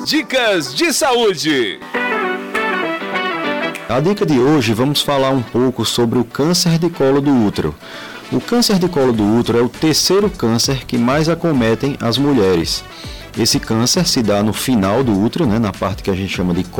Dicas de saúde. A dica de hoje, vamos falar um pouco sobre o câncer de colo do útero. O câncer de colo do útero é o terceiro câncer que mais acometem as mulheres. Esse câncer se dá no final do útero, na parte que a gente chama de